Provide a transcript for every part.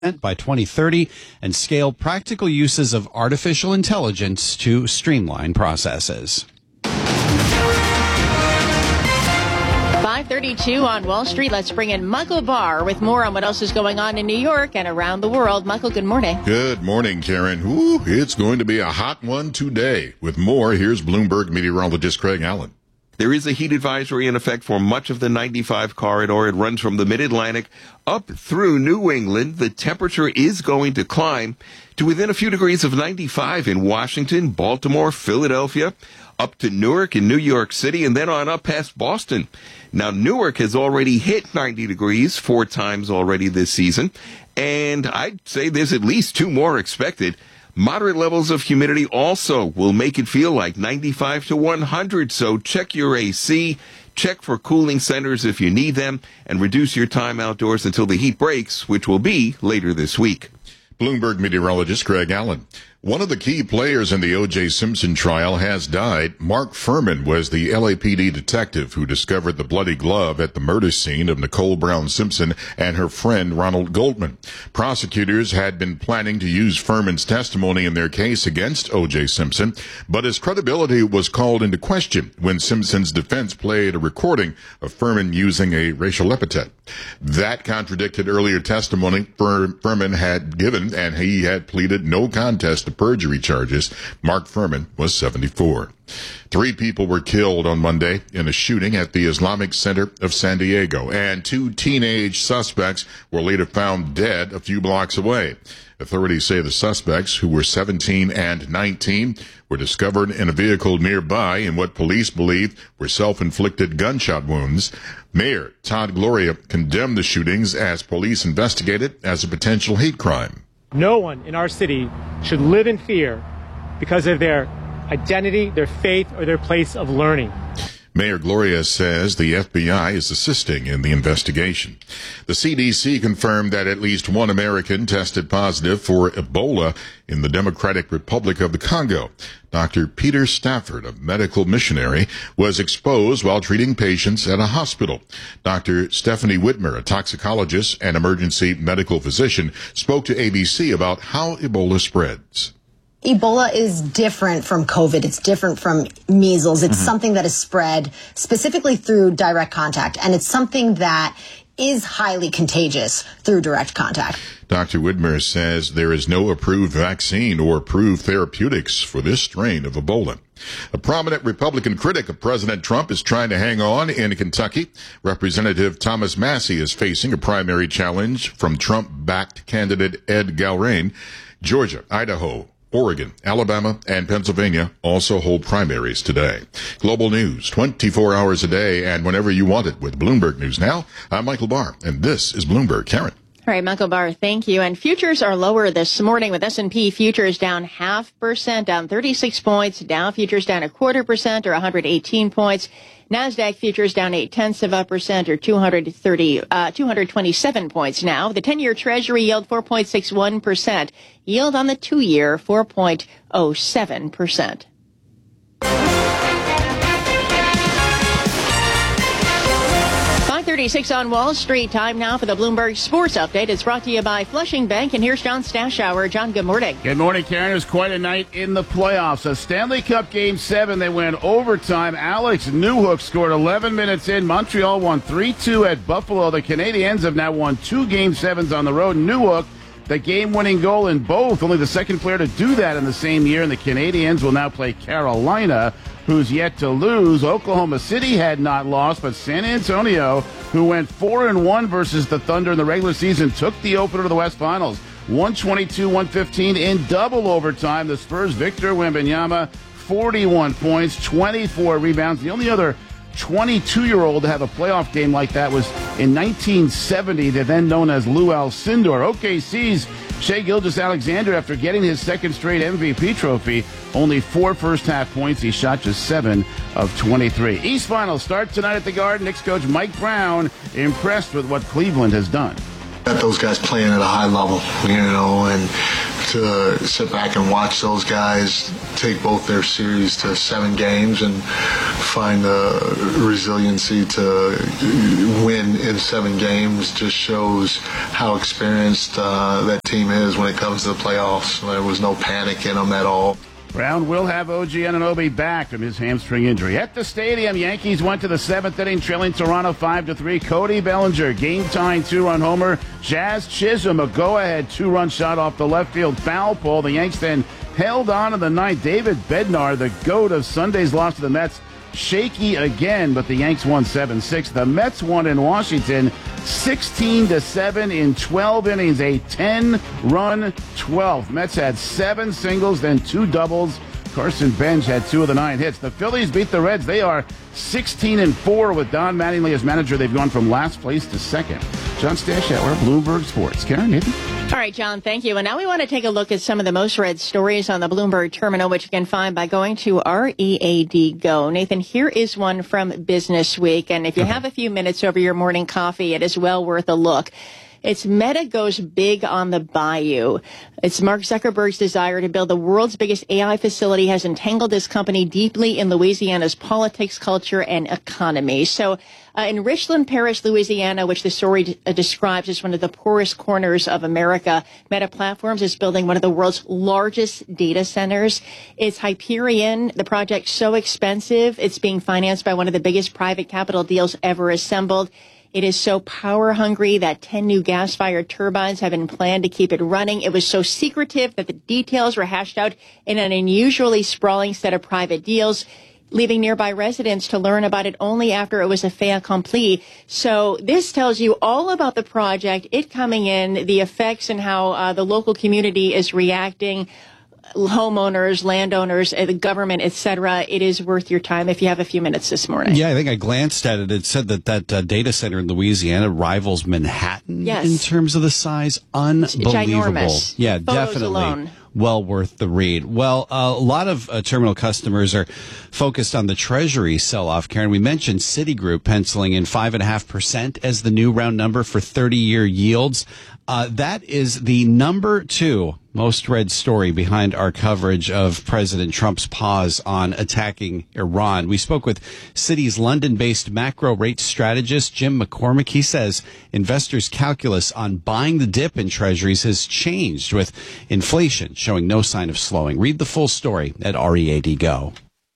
by 2030 and scale practical uses of artificial intelligence to streamline processes. 5:32 on Wall Street. Let's bring in Michael Barr with more on what else is going on in New York and around the world. Michael, good morning. Good morning, Karen. Ooh, it's going to be a hot one today. With more, here's Bloomberg meteorologist Craig Allen. There is a heat advisory in effect for much of the 95 corridor. It runs from the mid-Atlantic up through New England. The temperature is going to climb to within a few degrees of 95 in Washington, Baltimore, Philadelphia, up to Newark in New York City, and then on up past Boston. Now, Newark has already hit 90 degrees 4 times already this season, and I'd say there's at least 2 more expected. Moderate levels of humidity also will make it feel like 95 to 100, so check your AC, check for cooling centers if you need them, and reduce your time outdoors until the heat breaks, which will be later this week. Bloomberg meteorologist Craig Allen. One of the key players in the O.J. Simpson trial has died. Mark Furman was the LAPD detective who discovered the bloody glove at the murder scene of Nicole Brown Simpson and her friend Ronald Goldman. Prosecutors had been planning to use Furman's testimony in their case against O.J. Simpson, but his credibility was called into question when Simpson's defense played a recording of Furman using a racial epithet. That contradicted earlier testimony Furman had given, and he had pleaded no contest to perjury charges. Mark Furman was 74. 3 people were killed on Monday in a shooting at the Islamic Center of San Diego, and 2 teenage suspects were later found dead a few blocks away. Authorities say the suspects, who were 17 and 19, were discovered in a vehicle nearby in what police believe were self-inflicted gunshot wounds. Mayor Todd Gloria condemned the shootings as police investigate it as a potential hate crime. No one in our city should live in fear because of their identity, their faith, or their place of learning. Mayor Gloria says the FBI is assisting in the investigation. The CDC confirmed that at least 1 American tested positive for Ebola in the Democratic Republic of the Congo. Dr. Peter Stafford, a medical missionary, was exposed while treating patients at a hospital. Dr. Stephanie Whitmer, a toxicologist and emergency medical physician, spoke to ABC about how Ebola spreads. Ebola is different from COVID. It's different from measles. It's something that is spread specifically through direct contact, and it's something that is highly contagious through direct contact. Dr. Whitmer says there is no approved vaccine or approved therapeutics for this strain of Ebola. A prominent Republican critic of President Trump is trying to hang on in Kentucky. Representative Thomas Massie is facing a primary challenge from Trump-backed candidate Ed Galrain. Georgia, Idaho, Oregon, Alabama, and Pennsylvania also hold primaries today. Global news, 24 hours a day and whenever you want it with Bloomberg News Now. I'm Michael Barr, and this is Bloomberg. Karen. All right, Michael Barr, thank you. And futures are lower this morning with S&P futures down 0.5%, down 36 points. Dow futures down 0.25% or 118 points. NASDAQ futures down 0.8% or 227 points now. The 10-year Treasury yield 4.61%. Yield on the 2-year 4.07%. 5:36 on Wall Street. Time now for the Bloomberg Sports Update. It's brought to you by Flushing Bank. And here's John Stashower. John, good morning. Good morning, Karen. It was quite a night in the playoffs. A Stanley Cup Game 7. They went overtime. Alex Newhook scored 11 minutes in. Montreal won 3-2 at Buffalo. The Canadiens have now won 2 Game 7s on the road. Newhook, the game-winning goal in both. Only the second player to do that in the same year. And the Canadiens will now play Carolina, who's yet to lose. Oklahoma City had not lost, but San Antonio, who went 4-1 versus the Thunder in the regular season, took the opener to the West Finals. 122-115 in double overtime. The Spurs' Victor Wembanyama, 41 points, 24 rebounds. The only other 22-year-old to have a playoff game like that was in 1970, the then known as Lou Alcindor. OKC's Shai Gilgeous-Alexander, after getting his second straight MVP trophy, only 4 first-half points. He shot just 7 of 23. East Finals start tonight at the Garden. Knicks coach Mike Brown impressed with what Cleveland has done. Got those guys playing at a high level, and to sit back and watch those guys take both their series to 7 games and find the resiliency to win in 7 games just shows how experienced that team is when it comes to the playoffs. There was no panic in them at all. Brown will have OG Anunoby back from his hamstring injury. At the stadium, Yankees went to the 7th inning, trailing Toronto 5-3. Cody Bellinger, game-tying 2-run homer. Jazz Chisholm, a go-ahead 2-run shot off the left field foul pole. The Yanks then held on in the 9th. David Bednar, the GOAT of Sunday's loss to the Mets, shaky again, but the Yanks won 7-6. The Mets won in Washington 16-7 in 12 innings, a 10-run 12th. Mets had 7 singles, then 2 doubles. Carson Bench had 2 of the 9 hits. The Phillies beat the Reds. They are 16-4 with Don Mattingly as manager. They've gone from last place to second. John Stashauer, Bloomberg Sports. Karen, Nathan? All right, John, thank you. And now we want to take a look at some of the most read stories on the Bloomberg terminal, which you can find by going to READ Go. Nathan, here is one from Business Week. And if you have a few minutes over your morning coffee, it is well worth a look. It's Meta goes big on the Bayou. It's Mark Zuckerberg's desire to build the world's biggest AI facility has entangled his company deeply in Louisiana's politics, culture, and economy. So in Richland Parish, Louisiana, which the story describes as one of the poorest corners of America, Meta Platforms is building one of the world's largest data centers. It's Hyperion. The project's so expensive, it's being financed by one of the biggest private capital deals ever assembled. It is so power hungry that 10 new gas-fired turbines have been planned to keep it running. It was so secretive that the details were hashed out in an unusually sprawling set of private deals, leaving nearby residents to learn about it only after it was a fait accompli. So this tells you all about the project, it coming in, the effects and how the local community is reacting. Homeowners, landowners, the government, etc. It is worth your time if you have a few minutes this morning. Yeah, I think I glanced at it. It said that data center in Louisiana rivals Manhattan in terms of the size. Unbelievable. Ginormous. Yeah, Photos definitely. Alone. Well worth the read. Well, a lot of terminal customers are focused on the Treasury sell-off. Karen, we mentioned Citigroup penciling in 5.5% as the new round number for 30-year yields. That is the number 2 most read story behind our coverage of President Trump's pause on attacking Iran. We spoke with Citi's London-based macro rate strategist Jim McCormick. He says investors' calculus on buying the dip in treasuries has changed with inflation showing no sign of slowing. Read the full story at READ Go.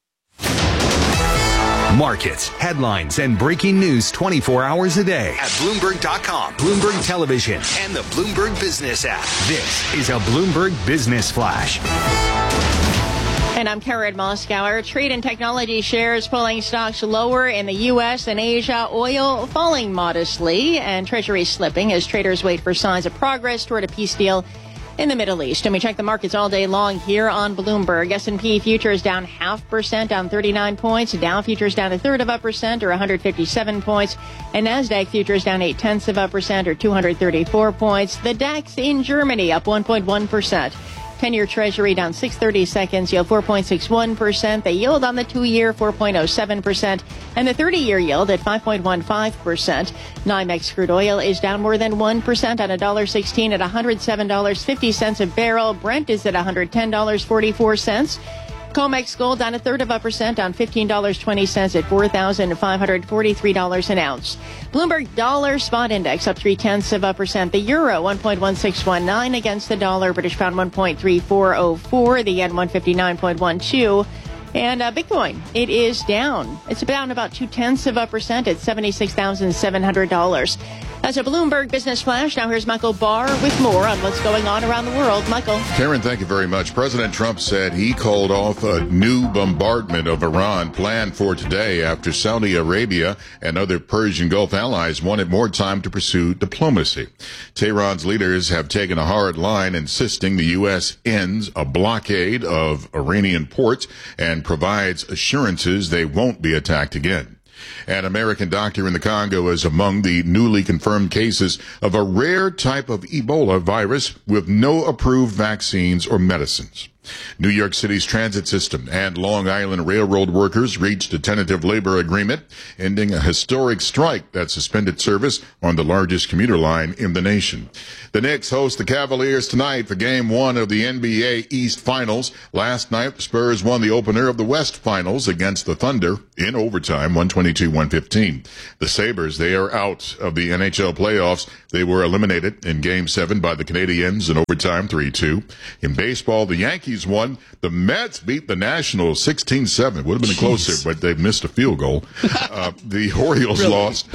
Markets, headlines, and breaking news 24 hours a day at Bloomberg.com, Bloomberg Television, and the Bloomberg Business app. This is a Bloomberg Business Flash. And I'm Karen Moskauer. Trade and technology shares pulling stocks lower in the U.S. and Asia. Oil falling modestly and Treasury slipping as traders wait for signs of progress toward a peace deal in the Middle East. And we check the markets all day long here on Bloomberg. S&P futures down 0.5%, down 39 points. Dow futures down 1/3% or 157 points. And NASDAQ futures down 0.8% or 234 points. The DAX in Germany up 1.1%. 10-year Treasury down 6/30 seconds, yield 4.61%. The yield on the 2-year 4.07%, and the 30-year yield at 5.15%. NYMEX crude oil is down more than 1% on $1.16 at $107.50 a barrel. Brent is at $110.44. COMEX gold down 1/3% on $15.20 at $4,543 an ounce. Bloomberg dollar spot index up 0.3%. The euro 1.1619 against the dollar. British pound 1.3404. The yen 159.12. And Bitcoin, it is down. It's down about 0.2% at $76,700. That's a Bloomberg Business Flash. Now here's Michael Barr with more on what's going on around the world. Michael. Karen, thank you very much. President Trump said he called off a new bombardment of Iran planned for today after Saudi Arabia and other Persian Gulf allies wanted more time to pursue diplomacy. Tehran's leaders have taken a hard line, insisting the U.S. ends a blockade of Iranian ports and provides assurances they won't be attacked again. An American doctor in the Congo is among the newly confirmed cases of a rare type of Ebola virus with no approved vaccines or medicines. New York City's transit system and Long Island Railroad workers reached a tentative labor agreement, ending a historic strike that suspended service on the largest commuter line in the nation. The Knicks host the Cavaliers tonight for Game 1 of the NBA East Finals. Last night, the Spurs won the opener of the West Finals against the Thunder in overtime, 122-115. The Sabres, they are out of the NHL playoffs. They were eliminated in Game 7 by the Canadiens in overtime, 3-2. In baseball, the Yankees won. The Mets beat the Nationals 16-7. Would have been closer, but they missed a field goal. The Orioles lost,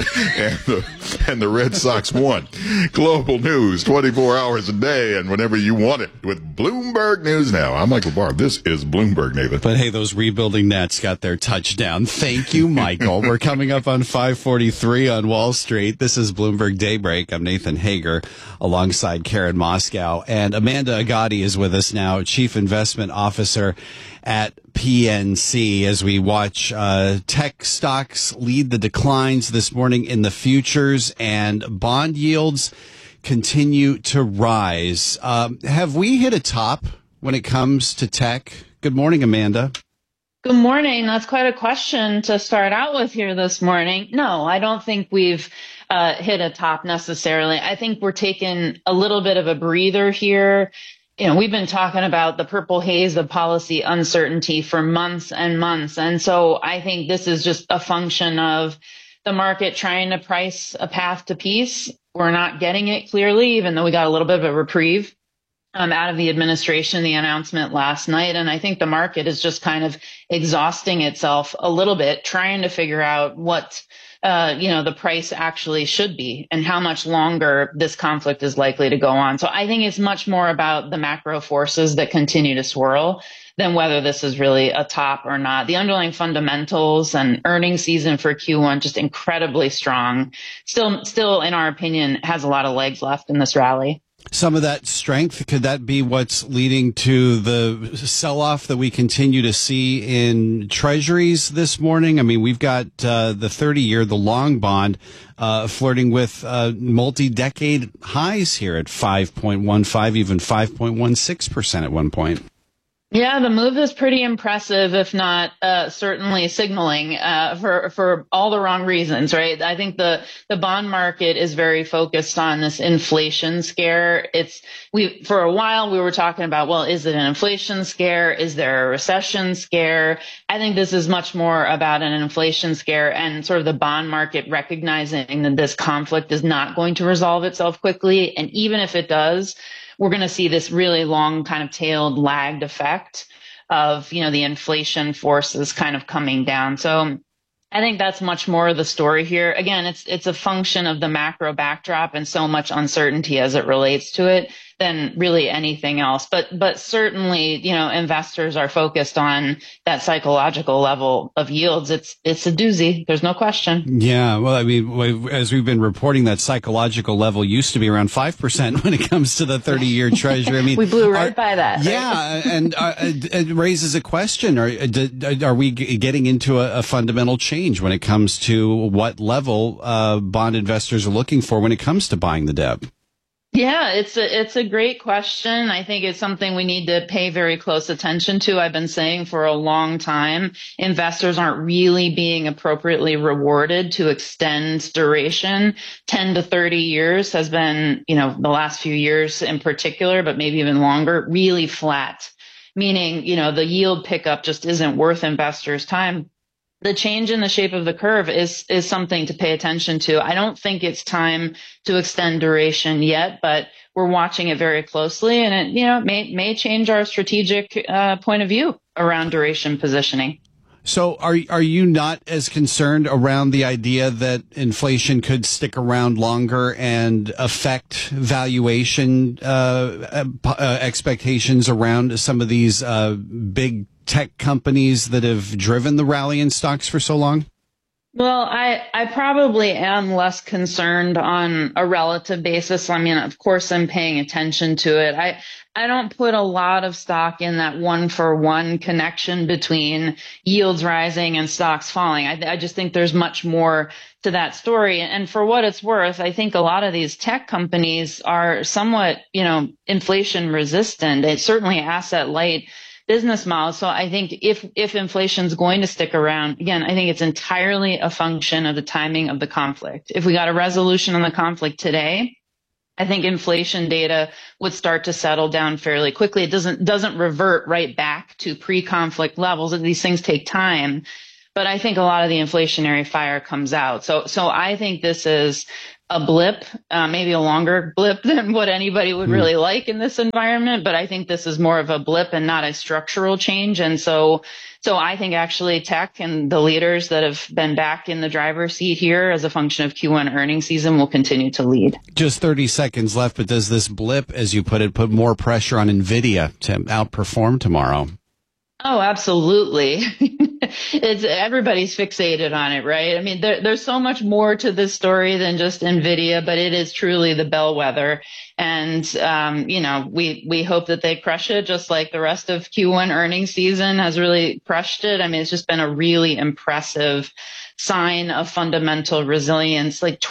and the Red Sox won. Global news, 24 hours a day, and whenever you want it, with Bloomberg News Now. I'm Michael Barr. This is Bloomberg, Nathan. But hey, those rebuilding Nets got their touchdown. Thank you, Michael. We're coming up on 543 on Wall Street. This is Bloomberg Daybreak. I'm Nathan Hager alongside Karen Moscow, and Amanda Agati is with us now, Chief Investment Officer at PNC, as we watch tech stocks lead the declines this morning in the futures, and bond yields continue to rise. Have we hit a top when it comes to tech? Good morning, Amanda. Good morning. That's quite a question to start out with here this morning. No, I don't think we've hit a top necessarily. I think we're taking a little bit of a breather here. You know, we've been talking about the purple haze of policy uncertainty for months and months. And so I think this is just a function of the market trying to price a path to peace. We're not getting it clearly, even though we got a little bit of a reprieve out of the administration, the announcement last night. And I think the market is just kind of exhausting itself a little bit, trying to figure out what the price actually should be and how much longer this conflict is likely to go on. So I think it's much more about the macro forces that continue to swirl than whether this is really a top or not. The underlying fundamentals and earnings season for Q1 just incredibly strong. Still, in our opinion, has a lot of legs left in this rally. Some of that strength, could that be what's leading to the sell-off that we continue to see in treasuries this morning? I mean, we've got the 30-year, the long bond, flirting with multi-decade highs here at 5.15, even 5.16% at one point. Yeah, the move is pretty impressive, if not certainly signaling for all the wrong reasons, right? I think the bond market is very focused on this inflation scare. For a while we were talking about, well, is it an inflation scare? Is there a recession scare? I think this is much more about an inflation scare and sort of the bond market recognizing that this conflict is not going to resolve itself quickly. And even if it does, we're going to see this really long kind of tailed lagged effect of, the inflation forces kind of coming down. So I think that's much more the story here. Again, it's a function of the macro backdrop and so much uncertainty as it relates to it than really anything else. But certainly, investors are focused on that psychological level of yields. It's a doozy. There's no question. Yeah. Well, I mean, as we've been reporting, that psychological level used to be around 5% when it comes to the 30-year treasury. I mean, we blew right by that. Yeah. Right? And it raises a question. Are we getting into a fundamental change when it comes to what level bond investors are looking for when it comes to buying the debt? Yeah, it's a great question. I think it's something we need to pay very close attention to. I've been saying for a long time, investors aren't really being appropriately rewarded to extend duration. 10 to 30 years has been, the last few years in particular, but maybe even longer, really flat, meaning, the yield pickup just isn't worth investors' time. The change in the shape of the curve is something to pay attention to. I don't think it's time to extend duration yet, but we're watching it very closely, and it may change our strategic point of view around duration positioning. So are you not as concerned around the idea that inflation could stick around longer and affect valuation expectations around some of these big tech companies that have driven the rally in stocks for so long? Well, I probably am less concerned on a relative basis. I mean, of course, I'm paying attention to it. I don't put a lot of stock in that 1-for-1 connection between yields rising and stocks falling. I just think there's much more to that story. And for what it's worth, I think a lot of these tech companies are somewhat, inflation resistant. It's certainly asset light business model. So I think if inflation is going to stick around, again, I think it's entirely a function of the timing of the conflict. If we got a resolution on the conflict today, I think inflation data would start to settle down fairly quickly. It doesn't revert right back to pre-conflict levels. These things take time, but I think a lot of the inflationary fire comes out. So I think this is a blip, maybe a longer blip than what anybody would really like in this environment. But I think this is more of a blip and not a structural change. And so I think actually tech and the leaders that have been back in the driver's seat here as a function of Q1 earnings season will continue to lead. Just 30 seconds left, but does this blip, as you put it, put more pressure on NVIDIA to outperform tomorrow? Oh, absolutely. Everybody's fixated on it, right? I mean, there's so much more to this story than just NVIDIA, but it is truly the bellwether. And, we hope that they crush it just like the rest of Q1 earnings season has really crushed it. I mean, it's just been a really impressive sign of fundamental resilience, like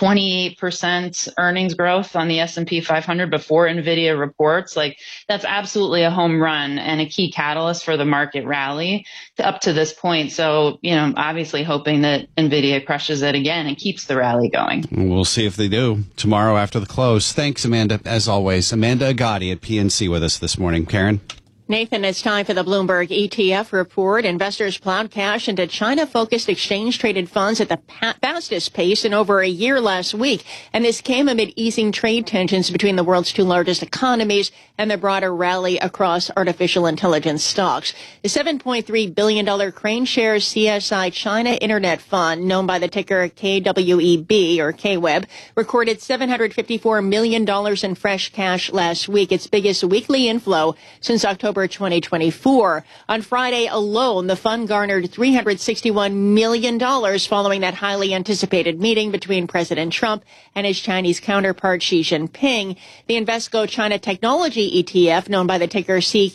28% earnings growth on the S&P 500 before NVIDIA reports. Like that's absolutely a home run and a key catalyst for the market rally up to this point. So, obviously hoping that NVIDIA crushes it again and keeps the rally going. We'll see if they do tomorrow after the close. Thanks, Amanda, as always. Amanda Agati at PNC with us this morning. Karen? Nathan, it's time for the Bloomberg ETF report. Investors plowed cash into China-focused exchange-traded funds at the fastest pace in over a year last week. And this came amid easing trade tensions between the world's two largest economies and the broader rally across artificial intelligence stocks. The $7.3 billion Crane Shares CSI China Internet Fund, known by the ticker KWEB or KWEB, recorded $754 million in fresh cash last week, its biggest weekly inflow since October 2024. On Friday alone, the fund garnered $361 million following that highly anticipated meeting between President Trump and his Chinese counterpart Xi Jinping. The Invesco China Technology ETF, known by the ticker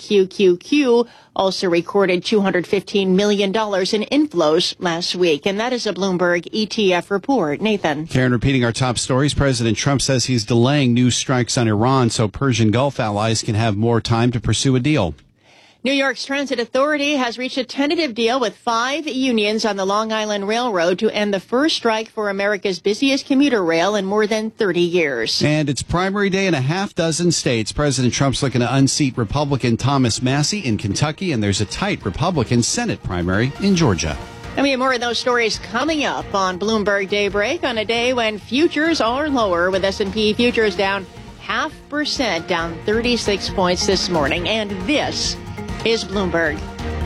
CQQQ, also recorded $215 million in inflows last week. And that is a Bloomberg ETF report. Nathan. Karen, repeating our top stories, President Trump says he's delaying new strikes on Iran so Persian Gulf allies can have more time to pursue a deal. New York's Transit Authority has reached a tentative deal with 5 unions on the Long Island Railroad to end the first strike for America's busiest commuter rail in more than 30 years. And it's primary day in a half dozen states. President Trump's looking to unseat Republican Thomas Massie in Kentucky, and there's a tight Republican Senate primary in Georgia. And we have more of those stories coming up on Bloomberg Daybreak on a day when futures are lower, with S&P futures down 0.5%, down 36 points this morning. And this is Bloomberg.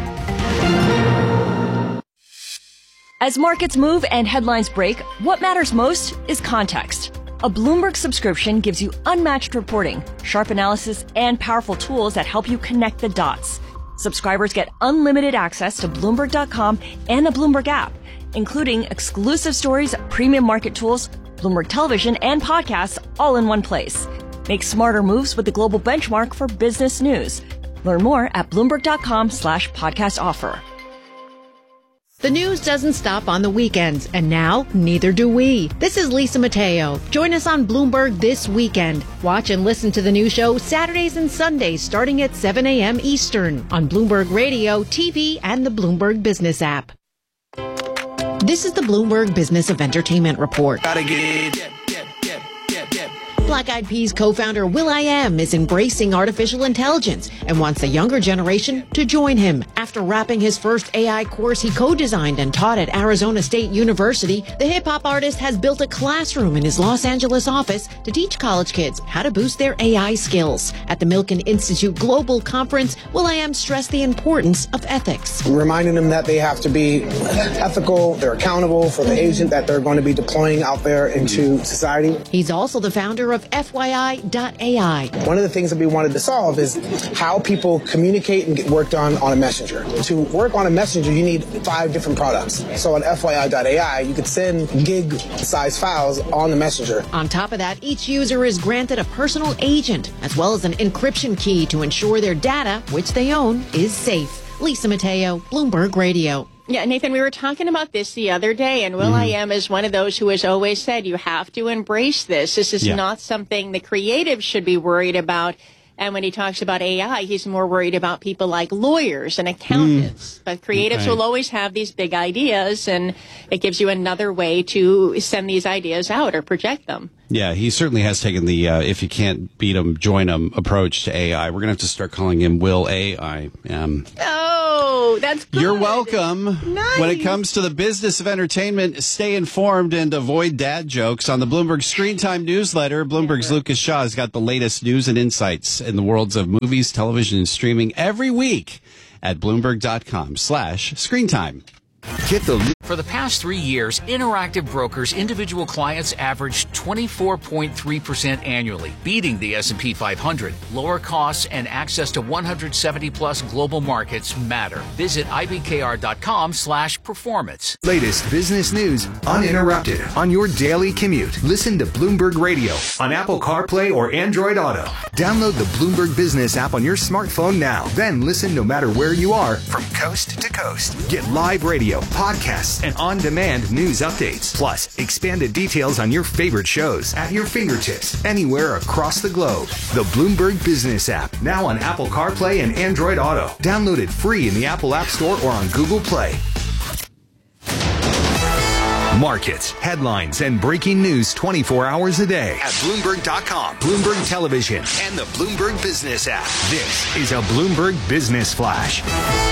As markets move and headlines break, what matters most is context. A Bloomberg subscription gives you unmatched reporting, sharp analysis, and powerful tools that help you connect the dots. Subscribers get unlimited access to Bloomberg.com and the Bloomberg app, including exclusive stories, premium market tools, Bloomberg television, and podcasts all in one place. Make smarter moves with the global benchmark for business news. Learn more at Bloomberg.com/podcast offer. The news doesn't stop on the weekends, and now neither do we. This is Lisa Mateo. Join us on Bloomberg this weekend. Watch and listen to the new show Saturdays and Sundays starting at 7 a.m. Eastern on Bloomberg Radio, TV, and the Bloomberg Business app. This is the Bloomberg Business of Entertainment Report. Gotta get it. Black Eyed Peas co-founder will.i.am is embracing artificial intelligence and wants the younger generation to join him. After wrapping his first AI course he co-designed and taught at Arizona State University, the hip-hop artist has built a classroom in his Los Angeles office to teach college kids how to boost their AI skills. At the Milken Institute Global Conference, will.i.am stressed the importance of ethics. Reminding them that they have to be ethical, they're accountable for the agent that they're going to be deploying out there into society. He's also the founder of of FYI.ai. One of the things that we wanted to solve is how people communicate and get worked on a messenger. To work on a messenger, you need 5 different products. So on FYI.ai, you could send gig-size files on the messenger. On top of that, each user is granted a personal agent, as well as an encryption key to ensure their data, which they own, is safe. Lisa Mateo, Bloomberg Radio. Yeah, Nathan, we were talking about this the other day, and will.i.am is one of those who has always said you have to embrace this. This is not something the creatives should be worried about. And when he talks about AI, he's more worried about people like lawyers and accountants. But creatives will always have these big ideas, and it gives you another way to send these ideas out or project them. Yeah, he certainly has taken the if you can't beat him, join him approach to AI. We're going to have to start calling him Will AI. Oh, that's good. You're welcome. Nice. When it comes to the business of entertainment, stay informed and avoid dad jokes. On the Bloomberg Screen Time newsletter, Bloomberg's Lucas Shaw has got the latest news and insights in the worlds of movies, television, and streaming every week at Bloomberg.com/screentime. For the past 3 years, Interactive Brokers individual clients averaged 24.3% annually, beating the S&P 500. Lower costs and access to 170-plus global markets matter. Visit ibkr.com/performance. Latest business news uninterrupted on your daily commute. Listen to Bloomberg Radio on Apple CarPlay or Android Auto. Download the Bloomberg Business app on your smartphone now. Then listen no matter where you are from coast to coast. Get live radio, podcasts, and on-demand news updates. Plus, expanded details on your favorite shows at your fingertips anywhere across the globe. The Bloomberg Business app, now on Apple CarPlay and Android Auto. Download it free in the Apple App Store or on Google Play. Markets, headlines, and breaking news 24 hours a day at Bloomberg.com, Bloomberg Television, and the Bloomberg Business app. This is a Bloomberg Business Flash.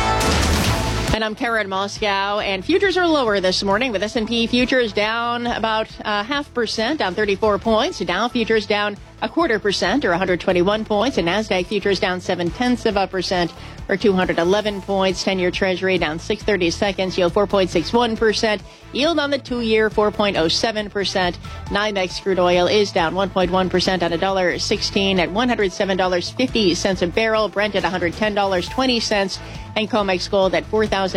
And I'm Karen Moscow, and futures are lower this morning with S&P futures down about 0.5%, down 34 points. Dow futures down 0.25% or 121 points, and NASDAQ futures down 0.7% or 211 points. 10-year Treasury down 6/32, yield 4.61%. Yield on the 2-year 4.07%. NYMEX crude oil is down 1.1% on $1.16 at $107.50 a barrel. Brent at $110.20, and COMEX gold at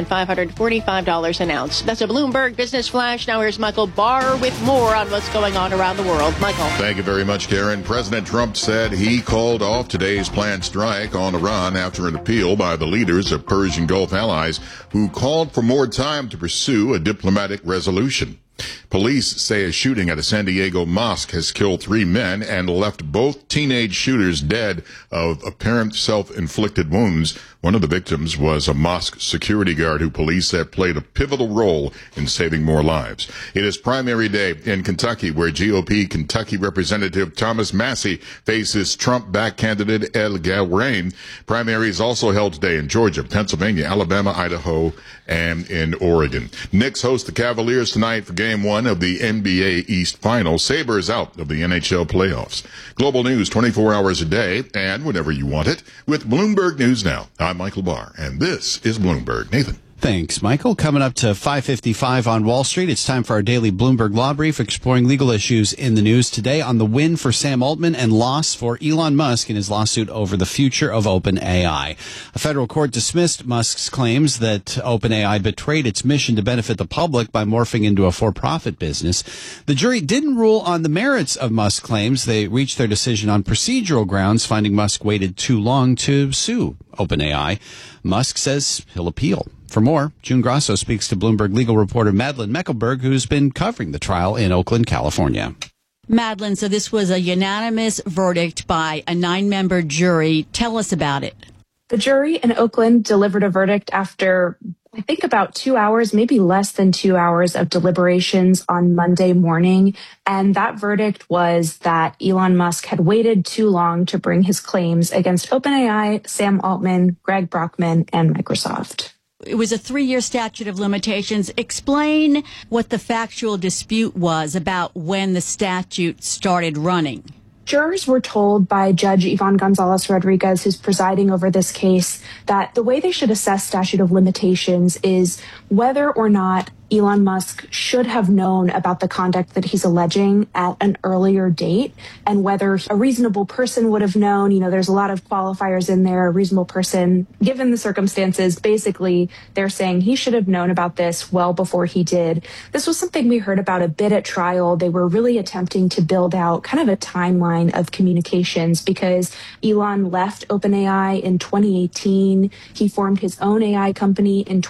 $4,545 an ounce. That's a Bloomberg Business Flash. Now here's Michael Barr with more on what's going on around the world. Michael. Thank you very much, Karen. President Trump said he called off today's planned strike on Iran after an appeal by the leaders of Persian Gulf allies who called for more time to pursue a diplomatic resolution. Police say a shooting at a San Diego mosque has killed 3 men and left both teenage shooters dead of apparent self-inflicted wounds. One of the victims was a mosque security guard who police said played a pivotal role in saving more lives. It is primary day in Kentucky, where GOP Kentucky Representative Thomas Massie faces Trump-backed candidate Ed Gawain. Primaries also held today in Georgia, Pennsylvania, Alabama, Idaho, and in Oregon. Knicks host the Cavaliers tonight for Game 1 of the NBA East Finals. Sabres out of the NHL playoffs. Global news 24 hours a day and whenever you want it with Bloomberg News Now. I'm Michael Barr, and this is Bloomberg. Nathan. Thanks, Michael. Coming up to 5:55 on Wall Street, it's time for our daily Bloomberg Law Brief, exploring legal issues in the news today on the win for Sam Altman and loss for Elon Musk in his lawsuit over the future of OpenAI. A federal court dismissed Musk's claims that OpenAI betrayed its mission to benefit the public by morphing into a for-profit business. The jury didn't rule on the merits of Musk's claims. They reached their decision on procedural grounds, finding Musk waited too long to sue OpenAI. Musk says he'll appeal. For more, June Grasso speaks to Bloomberg legal reporter Madeline Meckelberg, who's been covering the trial in Oakland, California. Madeline, so this was a unanimous verdict by a 9-member jury. Tell us about it. The jury in Oakland delivered a verdict after, I think, about 2 hours, maybe less than 2 hours of deliberations on Monday morning. And that verdict was that Elon Musk had waited too long to bring his claims against OpenAI, Sam Altman, Greg Brockman, and Microsoft. It was a 3-year statute of limitations. Explain what the factual dispute was about when the statute started running. Jurors were told by Judge Yvonne Gonzalez Rodriguez, who's presiding over this case, that the way they should assess statute of limitations is whether or not Elon Musk should have known about the conduct that he's alleging at an earlier date, and whether a reasonable person would have known. There's a lot of qualifiers in there. A reasonable person, given the circumstances, basically they're saying he should have known about this well before he did. This was something we heard about a bit at trial. They were really attempting to build out kind of a timeline of communications because Elon left OpenAI in 2018. He formed his own AI company in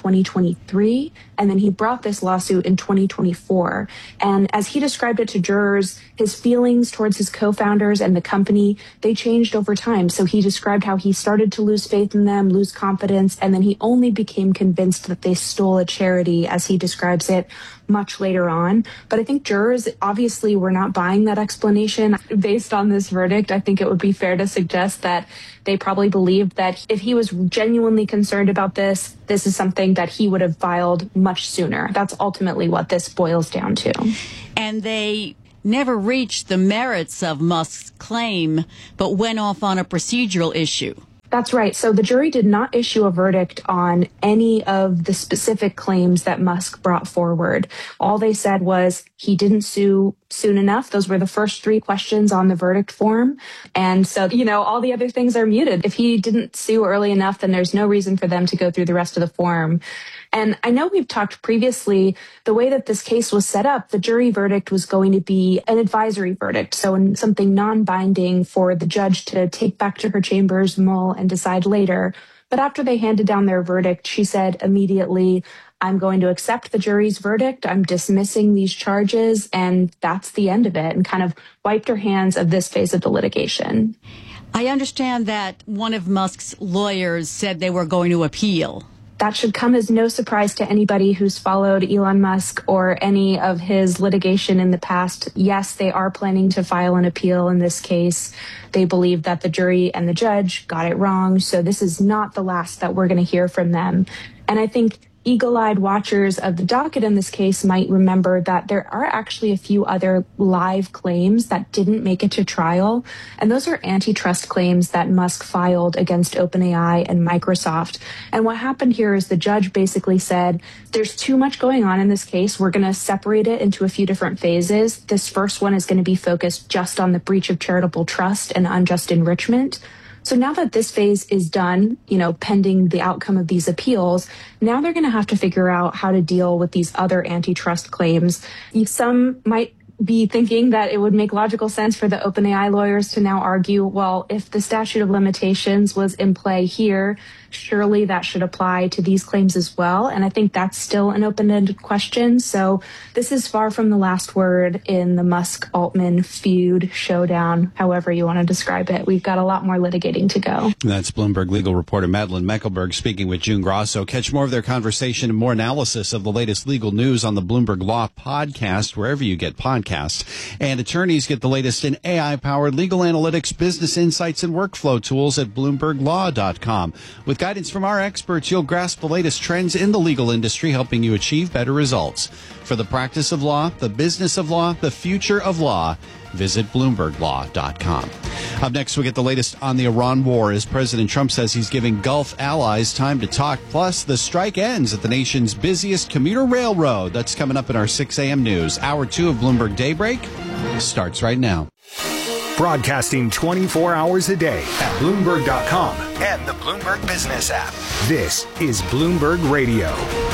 2023, and then he brought this lawsuit in 2024. And as he described it to jurors, his feelings towards his co-founders and the company, they changed over time. So he described how he started to lose faith in them, lose confidence, and then he only became convinced that they stole a charity, as he describes it, much later on. But I think jurors obviously were not buying that explanation. Based on this verdict, I think it would be fair to suggest that they probably believed that if he was genuinely concerned about this, this is something that he would have filed much sooner. That's ultimately what this boils down to. And they never reached the merits of Musk's claim, but went off on a procedural issue. That's right. So the jury did not issue a verdict on any of the specific claims that Musk brought forward. All they said was he didn't sue soon enough. Those were the first three questions on the verdict form. And so, all the other things are muted. If he didn't sue early enough, then there's no reason for them to go through the rest of the form. And I know we've talked previously, the way that this case was set up, the jury verdict was going to be an advisory verdict. So something non-binding for the judge to take back to her chambers, mull, and decide later. But after they handed down their verdict, she said immediately, I'm going to accept the jury's verdict. I'm dismissing these charges. And that's the end of it, and kind of wiped her hands of this phase of the litigation. I understand that one of Musk's lawyers said they were going to appeal. That should come as no surprise to anybody who's followed Elon Musk or any of his litigation in the past. Yes, they are planning to file an appeal in this case. They believe that the jury and the judge got it wrong. So this is not the last that we're going to hear from them. And I think eagle-eyed watchers of the docket in this case might remember that there are actually a few other live claims that didn't make it to trial. And those are antitrust claims that Musk filed against OpenAI and Microsoft. And what happened here is the judge basically said, there's too much going on in this case. We're going to separate it into a few different phases. This first one is going to be focused just on the breach of charitable trust and unjust enrichment. So now that this phase is done, pending the outcome of these appeals, now they're going to have to figure out how to deal with these other antitrust claims. Some might be thinking that it would make logical sense for the OpenAI lawyers to now argue, well, if the statute of limitations was in play here, surely that should apply to these claims as well. And I think that's still an open-ended question. So this is far from the last word in the Musk-Altman feud showdown, however you want to describe it. We've got a lot more litigating to go. That's Bloomberg legal reporter Madeleine Meckelberg speaking with June Grosso. Catch more of their conversation and more analysis of the latest legal news on the Bloomberg Law podcast, wherever you get podcasts. And attorneys get the latest in AI-powered legal analytics, business insights, and workflow tools at BloombergLaw.com. With guidance from our experts, you'll grasp the latest trends in the legal industry, helping you achieve better results. For the practice of law, the business of law, the future of law, visit BloombergLaw.com. Up next, we get the latest on the Iran war as President Trump says he's giving Gulf allies time to talk. Plus, the strike ends at the nation's busiest commuter railroad. That's coming up in our 6 a.m. news. Hour 2 of Bloomberg Daybreak starts right now. Broadcasting 24 hours a day at Bloomberg.com and the Bloomberg Business app. This is Bloomberg Radio.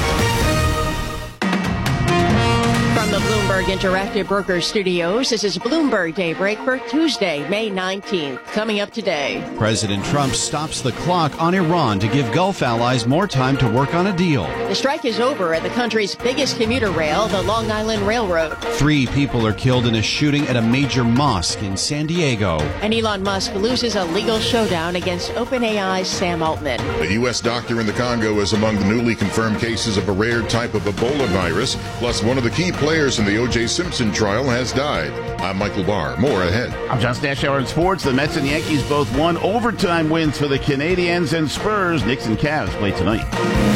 From the Bloomberg Interactive Brokers Studios, this is Bloomberg Daybreak for Tuesday, May 19th. Coming up today, President Trump stops the clock on Iran to give Gulf allies more time to work on a deal. The strike is over at the country's biggest commuter rail, the Long Island Railroad. 3 people are killed in a shooting at a major mosque in San Diego. And Elon Musk loses a legal showdown against OpenAI's Sam Altman. A U.S. doctor in the Congo is among the newly confirmed cases of a rare type of Ebola virus, plus one of the key players in the O.J. Simpson trial has died. I'm Michael Barr. More ahead. I'm John Stashower in sports. The Mets and Yankees both won overtime wins for the Canadiens and Spurs. Knicks and Cavs play tonight.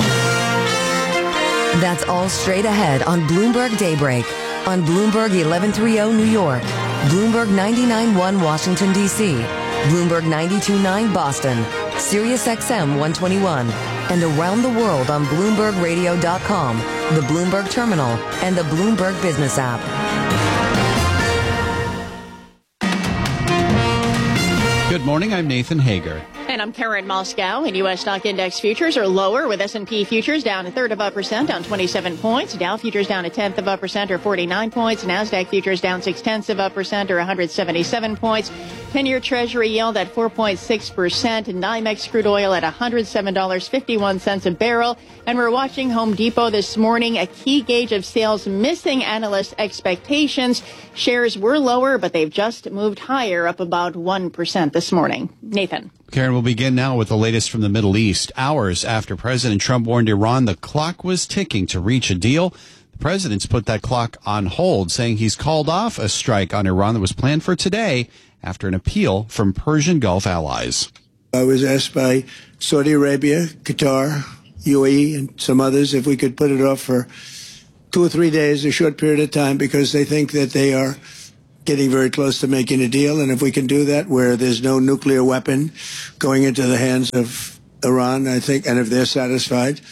That's all straight ahead on Bloomberg Daybreak on Bloomberg 1130 New York, Bloomberg 99.1 Washington, D.C., Bloomberg 92.9 Boston, Sirius XM 121, and around the world on BloombergRadio.com the Bloomberg Terminal, and the Bloomberg Business app. Good morning, I'm Nathan Hager. And I'm Karen Moscow. And U.S. stock index futures are lower, with S&P futures down 1/3%, down 27 points. Dow futures down 1/10%, or 49 points. NASDAQ futures down 0.6%, or 177 points. 10-year Treasury yield at 4.6%. NYMEX crude oil at $107.51 a barrel. And we're watching Home Depot this morning, a key gauge of sales missing analyst expectations. Shares were lower, but they've just moved higher, up about 1% this morning. Nathan. Karen, we'll begin now with the latest from the Middle East. Hours after President Trump warned Iran the clock was ticking to reach a deal, the president's put that clock on hold, saying he's called off a strike on Iran that was planned for today after an appeal from Persian Gulf allies. I was asked by Saudi Arabia, Qatar, UAE, and some others if we could put it off for 2 or 3 days, a short period of time, because they think that they are getting very close to making a deal. And if we can do that where there's no nuclear weapon going into the hands of Iran, I think, and if they're satisfied,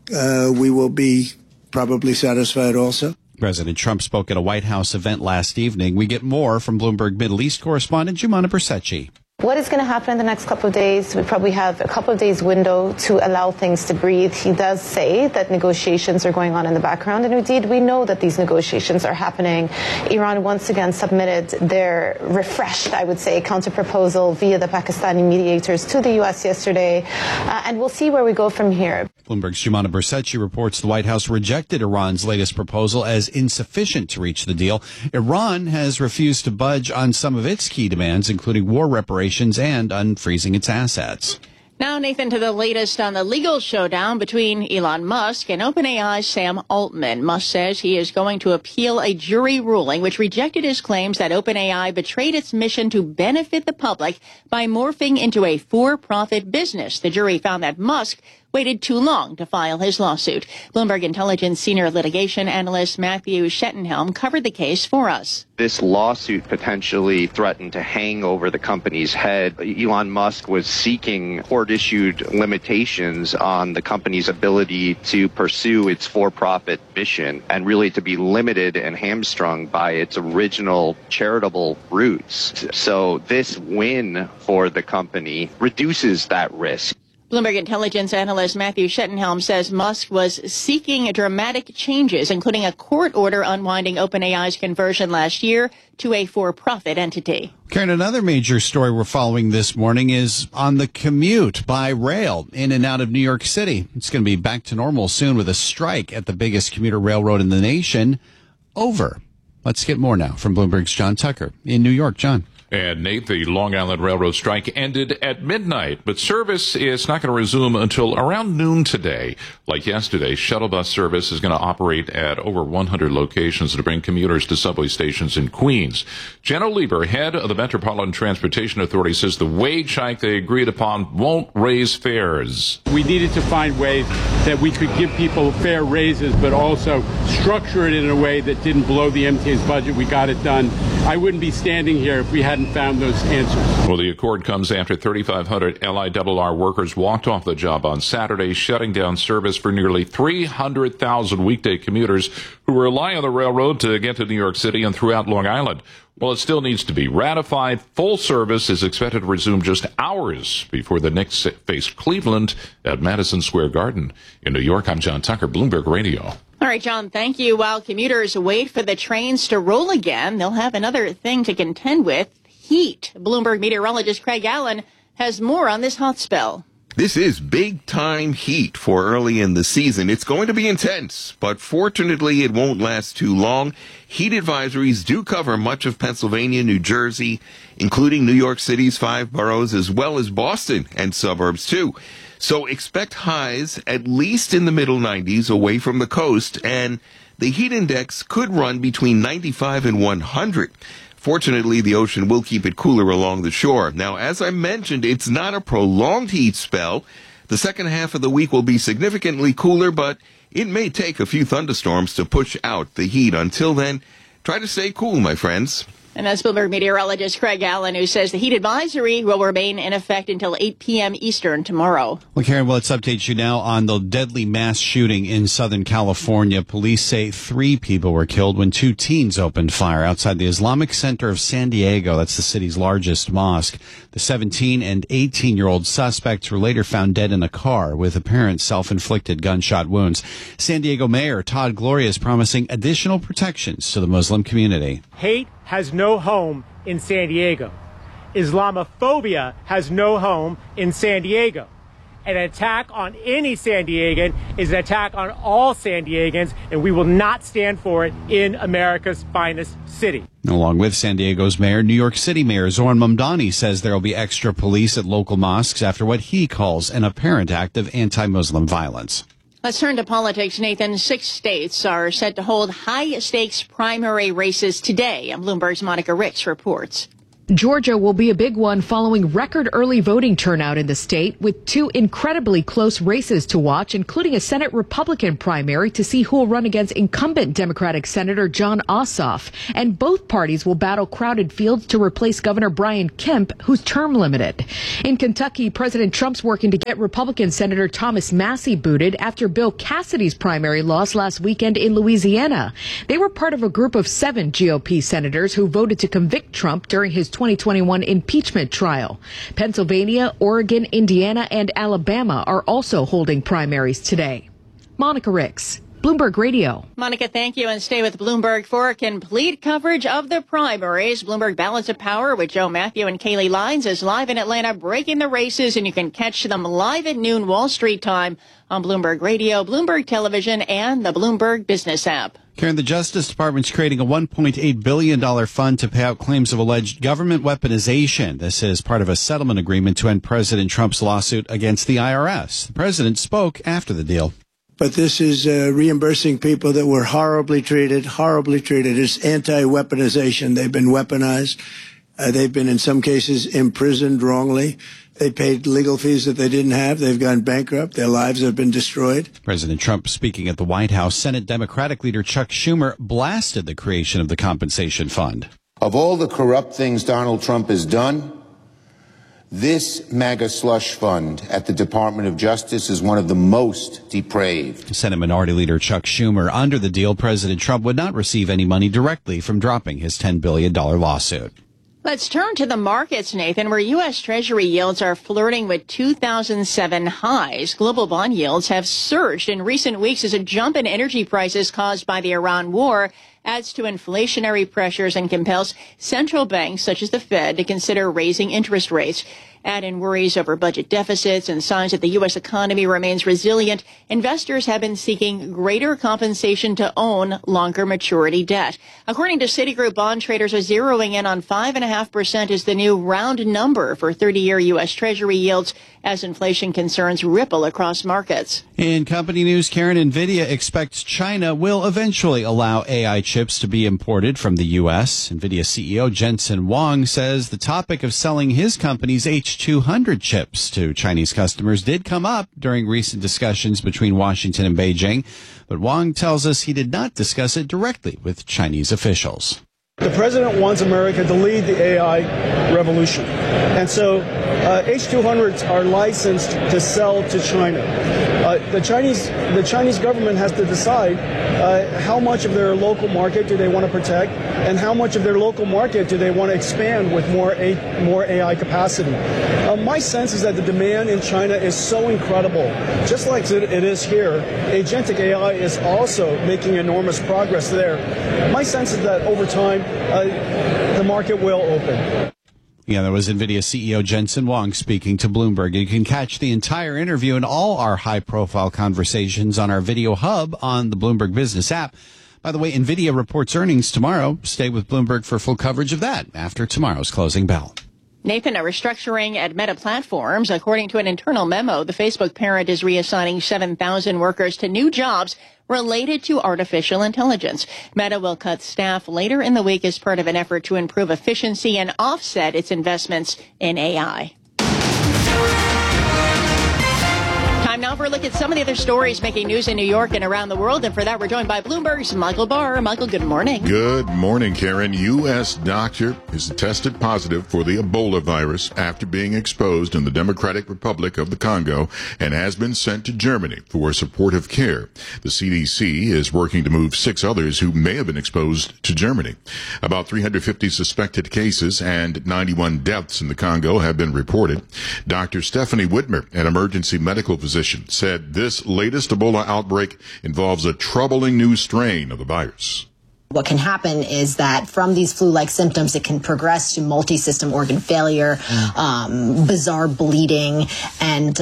we will be probably satisfied also. President Trump spoke at a White House event last evening. We get more from Bloomberg Middle East correspondent Jumana Bersecci. What is going to happen in the next couple of days? We probably have a couple of days window to allow things to breathe. He does say that negotiations are going on in the background, and indeed we know that these negotiations are happening. Iran once again submitted their refreshed, I would say, counterproposal via the Pakistani mediators to the U.S. yesterday, and we'll see where we go from here. Bloomberg's Jumana Bersecci reports the White House rejected Iran's latest proposal as insufficient to reach the deal. Iran has refused to budge on some of its key demands, including war reparations and unfreezing its assets. Now, Nathan, to the latest on the legal showdown between Elon Musk and OpenAI's Sam Altman. Musk says he is going to appeal a jury ruling which rejected his claims that OpenAI betrayed its mission to benefit the public by morphing into a for-profit business. The jury found that Musk waited too long to file his lawsuit. Bloomberg Intelligence senior litigation analyst Matthew Schettenhelm covered the case for us. This lawsuit potentially threatened to hang over the company's head. Elon Musk was seeking court-issued limitations on the company's ability to pursue its for-profit mission and really to be limited and hamstrung by its original charitable roots. So this win for the company reduces that risk. Bloomberg Intelligence analyst Matthew Schettenhelm says Musk was seeking dramatic changes, including a court order unwinding OpenAI's conversion last year to a for-profit entity. Karen, another major story we're following this morning is on the commute by rail in and out of New York City. It's going to be back to normal soon with a strike at the biggest commuter railroad in the nation over. Let's get more now from Bloomberg's John Tucker in New York. John. And Nate, the Long Island Railroad strike ended at midnight, but service is not going to resume until around noon today. Like yesterday, shuttle bus service is going to operate at over 100 locations to bring commuters to subway stations in Queens. Jenna Lieber, head of the Metropolitan Transportation Authority, says the wage hike they agreed upon won't raise fares. We needed to find ways that we could give people fair raises, but also structure it in a way that didn't blow the MTA's budget. We got it done. I wouldn't be standing here if we hadn't found those answers. Well, the accord comes after 3,500 LIRR workers walked off the job on Saturday, shutting down service for nearly 300,000 weekday commuters who rely on the railroad to get to New York City and throughout Long Island. Well, it still needs to be ratified. Full service is expected to resume just hours before the Knicks face Cleveland at Madison Square Garden. In New York, I'm John Tucker, Bloomberg Radio. All right, John, thank you. While commuters wait for the trains to roll again, they'll have another thing to contend with, heat. Bloomberg meteorologist Craig Allen has more on this hot spell. This is big-time heat for early in the season. It's going to be intense, but fortunately it won't last too long. Heat advisories do cover much of Pennsylvania, New Jersey, including New York City's 5 boroughs, as well as Boston and suburbs, too. So expect highs at least in the middle 90s away from the coast, and the heat index could run between 95 and 100. Fortunately, the ocean will keep it cooler along the shore. Now, as I mentioned, it's not a prolonged heat spell. The second half of the week will be significantly cooler, but it may take a few thunderstorms to push out the heat. Until then, try to stay cool, my friends. And that's Bloomberg meteorologist Craig Allen, who says the heat advisory will remain in effect until 8 p.m. Eastern tomorrow. Well, Karen, let's update you now on the deadly mass shooting in Southern California. Police say 3 people were killed when 2 teens opened fire outside the Islamic Center of San Diego. That's the city's largest mosque. The 17 and 18-year-old suspects were later found dead in a car with apparent self-inflicted gunshot wounds. San Diego Mayor Todd Gloria is promising additional protections to the Muslim community. Hate has no home in San Diego. Islamophobia has no home in San Diego. An attack on any San Diegan is an attack on all San Diegans, and we will not stand for it in America's finest city. Along with San Diego's mayor, New York City Mayor Zohran Mamdani says there will be extra police at local mosques after what he calls an apparent act of anti-Muslim violence. Let's turn to politics, Nathan. 6 states are set to hold high-stakes primary races today. Bloomberg's Monica Ricks reports. Georgia will be a big one following record early voting turnout in the state, with 2 incredibly close races to watch, including a Senate Republican primary to see who will run against incumbent Democratic Senator Jon Ossoff. And both parties will battle crowded fields to replace Governor Brian Kemp, who's term limited. In Kentucky, President Trump's working to get Republican Senator Thomas Massie booted after Bill Cassidy's primary loss last weekend in Louisiana. They were part of a group of 7 GOP senators who voted to convict Trump during his 2021 impeachment trial. Pennsylvania, Oregon, Indiana, and Alabama are also holding primaries today. Monica Ricks, Bloomberg Radio. Monica, thank you, and stay with Bloomberg for complete coverage of the primaries. Bloomberg Balance of Power with Joe Matthew and Kaylee Lines is live in Atlanta, breaking the races, and you can catch them live at noon Wall Street time on Bloomberg Radio, Bloomberg Television, and the Bloomberg Business app. Karen, the Justice Department's creating a $1.8 billion fund to pay out claims of alleged government weaponization. This is part of a settlement agreement to end President Trump's lawsuit against the IRS. The president spoke after the deal. But this is reimbursing people that were horribly treated. It's anti-weaponization. They've been weaponized. They've been, in some cases, imprisoned wrongly. They paid legal fees that they didn't have. They've gone bankrupt. Their lives have been destroyed. President Trump speaking at the White House. Senate Democratic leader Chuck Schumer blasted the creation of the compensation fund. Of all the corrupt things Donald Trump has done, this MAGA slush fund at the Department of Justice is one of the most depraved. Senate Minority Leader Chuck Schumer. Under the deal, President Trump would not receive any money directly from dropping his $10 billion lawsuit. Let's turn to the markets, Nathan, where U.S. Treasury yields are flirting with 2007 highs. Global bond yields have surged in recent weeks as a jump in energy prices caused by the Iran war adds to inflationary pressures and compels central banks such as the Fed to consider raising interest rates. Add in worries over budget deficits and signs that the U.S. economy remains resilient, investors have been seeking greater compensation to own longer maturity debt. According to Citigroup, bond traders are zeroing in on 5.5% as the new round number for 30-year U.S. Treasury yields as inflation concerns ripple across markets. In company news, Karen, NVIDIA expects China will eventually allow AI chips to be imported from the U.S. NVIDIA CEO Jensen Huang says the topic of selling his company's H200 chips to Chinese customers did come up during recent discussions between Washington and Beijing, but Huang tells us he did not discuss it directly with Chinese officials. The president wants America to lead the AI revolution. And so H200s are licensed to sell to China. The Chinese government has to decide how much of their local market do they want to protect and how much of their local market do they want to expand with more AI capacity. My sense is that the demand in China is so incredible. Just like it is here, agentic AI is also making enormous progress there. My sense is that over time, the market will open. Yeah, that was NVIDIA CEO Jensen Huang speaking to Bloomberg. You can catch the entire interview and all our high-profile conversations on our video hub on the Bloomberg Business app. By the way, NVIDIA reports earnings tomorrow. Stay with Bloomberg for full coverage of that after tomorrow's closing bell. Nathan, a restructuring at Meta Platforms. According to an internal memo, the Facebook parent is reassigning 7,000 workers to new jobs related to artificial intelligence. Meta will cut staff later in the week as part of an effort to improve efficiency and offset its investments in AI. Time now for a look look at some of the other stories making news in New York and around the world. And for that, we're joined by Bloomberg's Michael Barr. Michael, good morning. Good morning, Karen. U.S. doctor is tested positive for the Ebola virus after being exposed in the Democratic Republic of the Congo and has been sent to Germany for supportive care. The CDC is working to move 6 others who may have been exposed to Germany. About 350 suspected cases and 91 deaths in the Congo have been reported. Dr. Stephanie Whitmer, an emergency medical physician, said this latest Ebola outbreak involves a troubling new strain of the virus. What can happen is that from these flu-like symptoms, it can progress to multi-system organ failure, bizarre bleeding, and,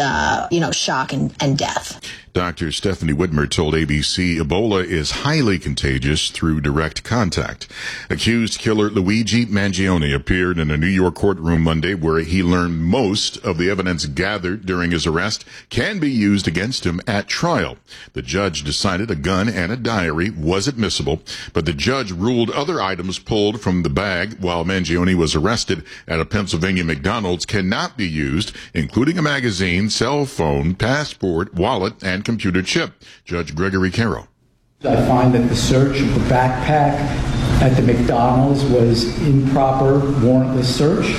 shock and death. Dr. Stephanie Whitmer told ABC Ebola is highly contagious through direct contact. Accused killer Luigi Mangione appeared in a New York courtroom Monday where he learned most of the evidence gathered during his arrest can be used against him at trial. The judge decided a gun and a diary was admissible, but the judge ruled other items pulled from the bag while Mangione was arrested at a Pennsylvania McDonald's cannot be used, including a magazine, cell phone, passport, wallet, and computer chip. Judge Gregory Carroll. I find that the search of the backpack at the McDonald's was improper, warrantless search.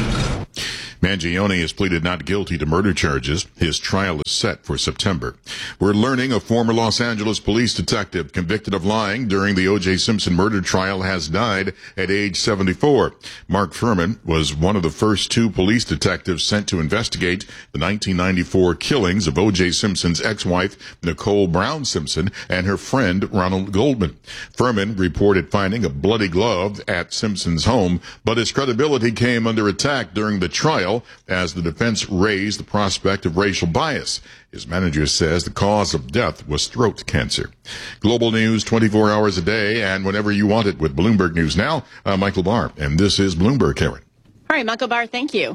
Mangione has pleaded not guilty to murder charges. His trial is set for September. We're learning a former Los Angeles police detective convicted of lying during the O.J. Simpson murder trial has died at age 74. Mark Furman was one of the first 2 police detectives sent to investigate the 1994 killings of O.J. Simpson's ex-wife, Nicole Brown Simpson, and her friend, Ronald Goldman. Furman reported finding a bloody glove at Simpson's home, but his credibility came under attack during the trial as the defense raised the prospect of racial bias. His manager says the cause of death was throat cancer. Global news 24 hours a day and whenever you want it with Bloomberg News Now. I'm Michael Barr, and this is Bloomberg, Karen. All right, Michael Barr, thank you.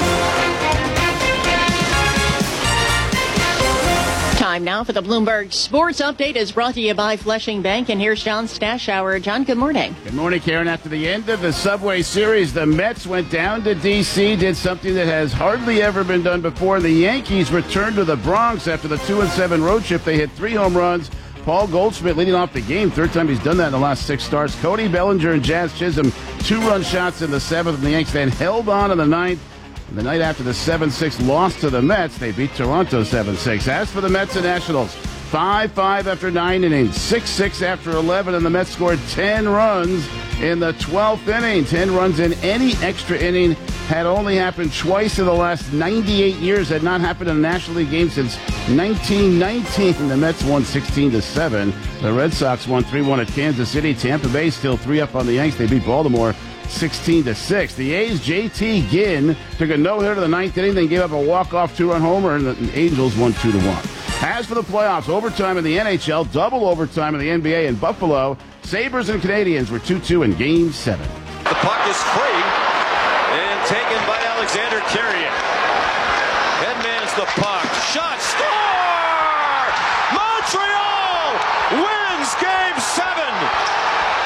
Time now for the Bloomberg Sports Update is brought to you by Flushing Bank. And here's John Stashower. John, good morning. Good morning, Karen. After the end of the Subway Series, the Mets went down to D.C., did something that has hardly ever been done before. The Yankees returned to the Bronx after the 2-7 road trip. They hit 3 home runs. Paul Goldschmidt leading off the game. 3rd time he's done that in the last 6 starts. Cody Bellinger and Jazz Chisholm, 2-run shots in the 7th, and the Yanks then held on in the 9th. The night after the 7-6 loss to the Mets, they beat Toronto 7-6. As for the Mets and Nationals, 5-5 after 9 innings, 6-6 after 11, and the Mets scored 10 runs in the 12th inning. 10 runs in any extra inning had only happened twice in the last 98 years. Had not happened in a National League game since 1919. The Mets won 16-7. The Red Sox won 3-1 at Kansas City. Tampa Bay still 3-up on the Yanks. They beat Baltimore 16-6. The A's JT Ginn took a no-hitter to the 9th inning, then gave up a walk-off 2-run homer, and the Angels won 2-1. As for the playoffs, overtime in the NHL, double overtime in the NBA in Buffalo. Sabres and Canadiens were 2-2 in Game 7. The puck is free and taken by Alexander Carrier. Headmans the puck. Shot, score! Montreal wins Game 7.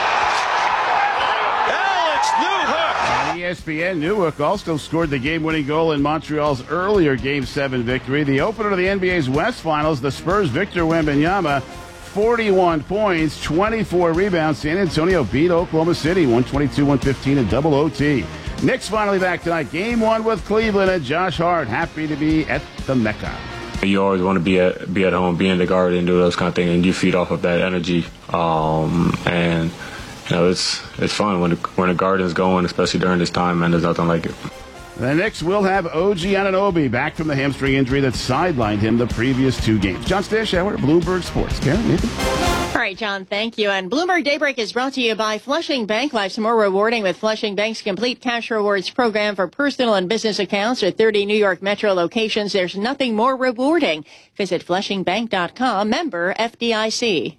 ESPN, Newhook also scored the game-winning goal in Montreal's earlier Game 7 victory. The opener of the NBA's West Finals, the Spurs' Victor Wembanyama, 41 points, 24 rebounds. San Antonio beat Oklahoma City, 122-115 in double OT. Knicks finally back tonight. Game 1 with Cleveland, and Josh Hart happy to be at the Mecca. You always want to be at home, be in the Garden, do those kind of things, and you feed off of that energy. And you know, it's fun when the Garden's going, especially during this time, man. There's nothing like it. The Knicks will have OG Anunoby back from the hamstring injury that sidelined him the previous 2 games. John Stashower, Bloomberg Sports. Karen, Nathan? All right, John, thank you. And Bloomberg Daybreak is brought to you by Flushing Bank. Life's more rewarding with Flushing Bank's complete cash rewards program for personal and business accounts at 30 New York Metro locations. There's nothing more rewarding. Visit FlushingBank.com, member FDIC.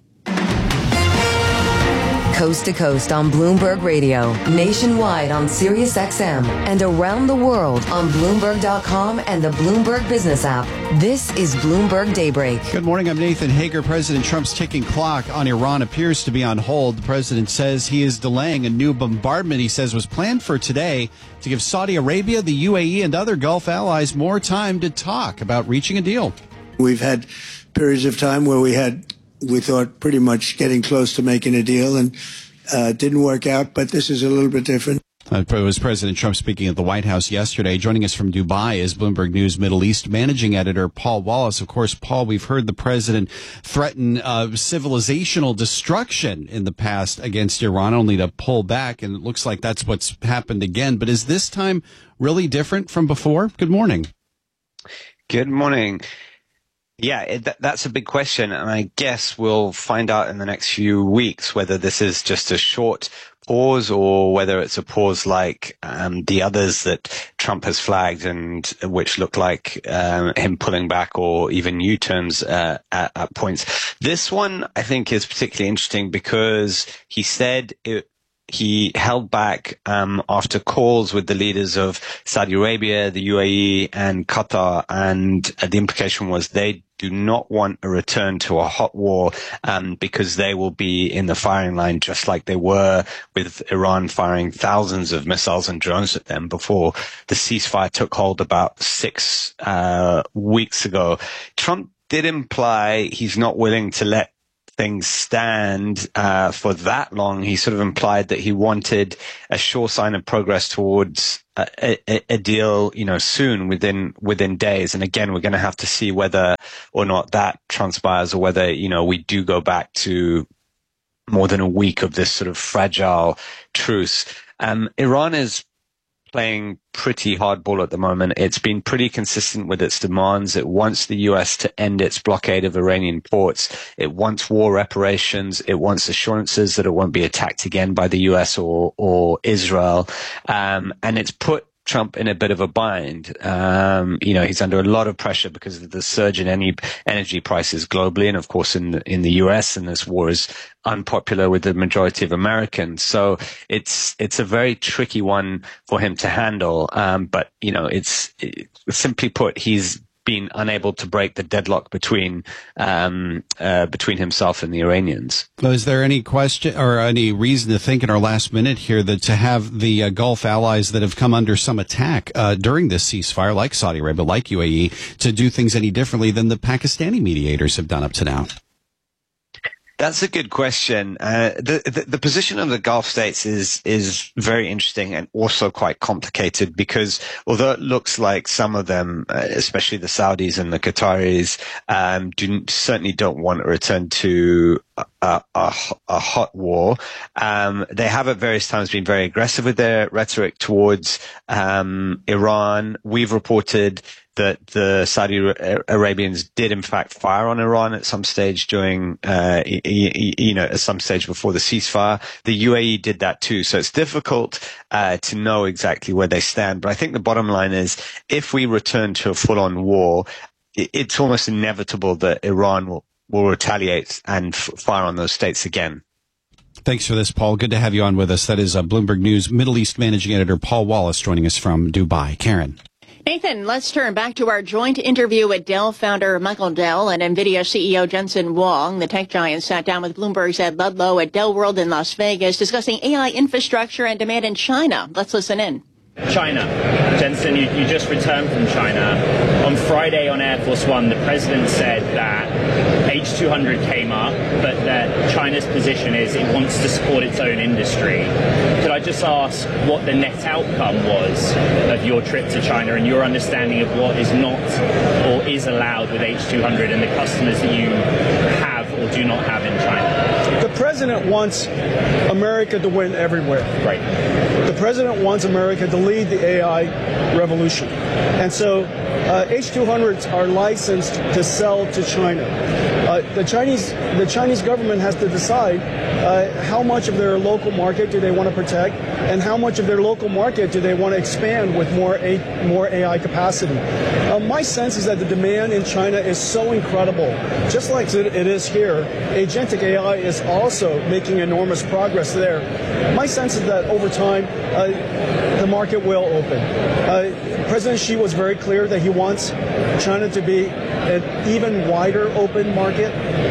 Coast to coast on Bloomberg Radio, nationwide on Sirius XM, and around the world on Bloomberg.com and the Bloomberg Business app. This is Bloomberg Daybreak. Good morning. I'm Nathan Hager. President Trump's ticking clock on Iran appears to be on hold. The president says he is delaying a new bombardment he says was planned for today to give Saudi Arabia, the UAE, and other Gulf allies more time to talk about reaching a deal. We've had periods of time where we thought pretty much getting close to making a deal, and it didn't work out, but this is a little bit different. It was President Trump speaking at the White House yesterday. Joining us from Dubai is Bloomberg News Middle East managing editor Paul Wallace. Of course, Paul, we've heard the president threaten civilizational destruction in the past against Iran, only to pull back, and it looks like that's what's happened again. But is this time really different from before? Good morning. Good morning. Yeah, that's a big question, and I guess we'll find out in the next few weeks whether this is just a short pause or whether it's a pause like the others that Trump has flagged, and which look like him pulling back or even U-turns at points. This one, I think, is particularly interesting because he said he held back after calls with the leaders of Saudi Arabia, the UAE, and Qatar, and the implication was they do not want a return to a hot war because they will be in the firing line just like they were with Iran firing thousands of missiles and drones at them before the ceasefire took hold about 6 weeks ago. Trump did imply he's not willing to let things stand for that long. He sort of implied that he wanted a sure sign of progress towards a deal, soon, within days. And again, we're going to have to see whether or not that transpires, or whether, we do go back to more than a week of this sort of fragile truce. Iran is playing pretty hardball at the moment. It's been pretty consistent with its demands. It wants the US to end its blockade of Iranian ports. It wants war reparations. It wants assurances that it won't be attacked again by the US or Israel. And it's put Trump in a bit of a bind. He's under a lot of pressure because of the surge in energy prices globally, and of course in the US, and this war is unpopular with the majority of Americans. So it's a very tricky one for him to handle. But it's simply put, he's been unable to break the deadlock between himself and the Iranians. Well, is there any question or any reason to think in our last minute here that to have the Gulf allies that have come under some attack during this ceasefire, like Saudi Arabia, like UAE, to do things any differently than the Pakistani mediators have done up to now? That's a good question. The position of the Gulf states is very interesting and also quite complicated, because although it looks like some of them, especially the Saudis and the Qataris, certainly don't want to return to a hot war, they have at various times been very aggressive with their rhetoric towards Iran. We've reported that the Saudi Arabians did in fact fire on Iran at some stage during, at some stage before the ceasefire. The UAE did that too. So it's difficult to know exactly where they stand. But I think the bottom line is, if we return to a full-on war, it's almost inevitable that Iran will retaliate and fire on those states again. Thanks for this, Paul. Good to have you on with us. That is Bloomberg News Middle East managing editor Paul Wallace joining us from Dubai. Karen. Nathan, let's turn back to our joint interview with Dell founder Michael Dell and NVIDIA CEO Jensen Huang. The tech giant sat down with Bloomberg's Ed Ludlow at Dell World in Las Vegas discussing AI infrastructure and demand in China. Let's listen in. China. Jensen, you just returned from China. On Friday on Air Force One, the president said that H200 came up, but that China's position is it wants to support its own industry. Could I just ask what the net outcome was of your trip to China and your understanding of what is not or is allowed with H200 and the customers that you have or do not have in China? The president wants America to win everywhere. Right. The president wants America to lead the AI revolution. And so H200s are licensed to sell to China. The Chinese government has to decide how much of their local market do they want to protect, and how much of their local market do they want to expand with more AI capacity. My sense is that the demand in China is so incredible. Just like it is here, agentic AI is also making enormous progress there. My sense is that over time, the market will open. President Xi was very clear that he wants China to be an even wider open market.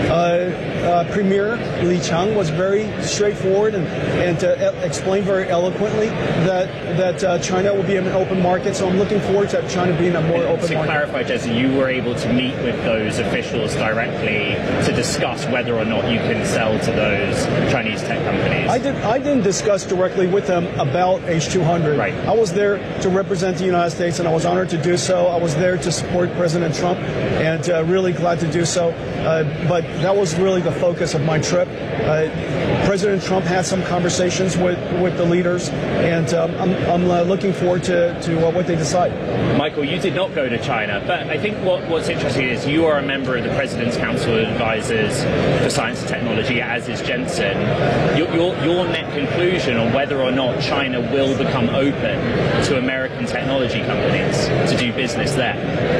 Premier Li Qiang was very straightforward and explained very eloquently that China will be an open market. So I'm looking forward to China being a more open market. To clarify, Jesse, you were able to meet with those officials directly to discuss whether or not you can sell to those Chinese tech companies. I didn't discuss directly with them about H200. Right. I was there to represent the United States, and I was honored to do so. I was there to support President Trump, and really glad to do so. But that was really the focus of my trip. President Trump had some conversations with the leaders, and I'm looking forward to what they decide. Michael, you did not go to China, but I think what's interesting is you are a member of the President's Council of Advisors for Science and Technology, as is Jensen. Your net conclusion on whether or not China will become open to American technology companies to do business there?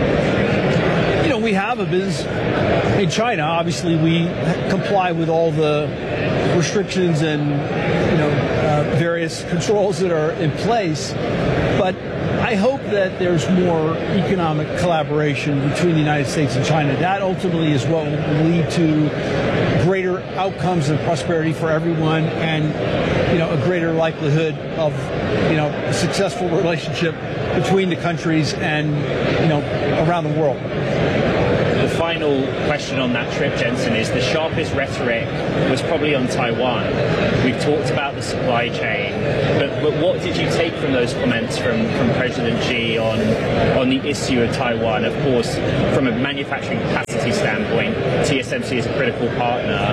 We have a business in China. Obviously, we comply with all the restrictions and various controls that are in place. But I hope that there's more economic collaboration between the United States and China. That ultimately is what will lead to greater outcomes and prosperity for everyone, and a greater likelihood of a successful relationship between the countries and around the world. The final question on that trip, Jensen, is the sharpest rhetoric was probably on Taiwan. We've talked about the supply chain, but what did you take from those comments from President Xi on the issue of Taiwan? Of course, from a manufacturing capacity standpoint, TSMC is a critical partner.